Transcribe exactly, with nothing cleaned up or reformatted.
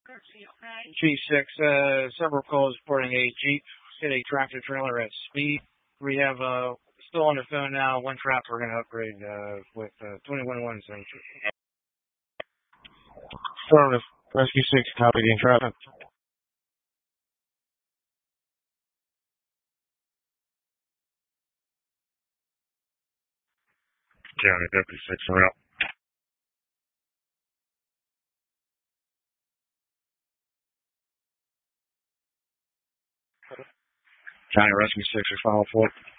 G six, uh, several calls reporting a Jeep hit a tractor trailer at speed. We have, uh, still on the phone now, one trap we're going to upgrade, uh, with, uh, twenty-one one seventy. Affirmative. Rescue six, copy the entrapment. County Deputy six, we're out. County Rescue six, or final four.